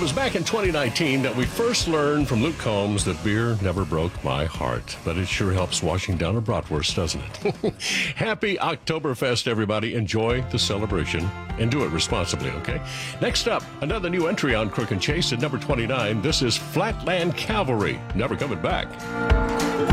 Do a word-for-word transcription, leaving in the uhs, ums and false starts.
was back in twenty nineteen that we first learned from Luke Combs that beer never broke my heart, but it sure helps washing down a bratwurst, doesn't it? Happy Oktoberfest, everybody. Enjoy the celebration and do it responsibly, okay? Next up, another new entry on Crook and Chase at number twenty-nine. This is Flatland Cavalry. Never coming back.